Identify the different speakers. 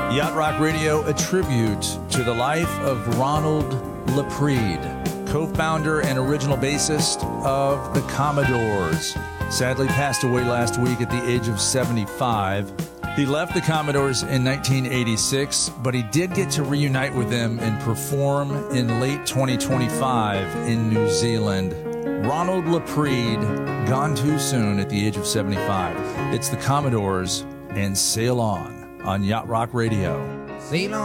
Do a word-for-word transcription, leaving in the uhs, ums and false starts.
Speaker 1: Yacht Rock Radio, a tribute to the life of Ronald Laprede, co-founder and original bassist of the Commodores. Sadly passed away last week at the age of seventy-five. He left the Commodores in nineteen eighty-six, but he did get to reunite with them and perform in late twenty twenty-five in New Zealand. Ronald Laprede, gone too soon at the age of seventy-five. It's the Commodores and Sail On on Yacht Rock Radio.
Speaker 2: Sail on.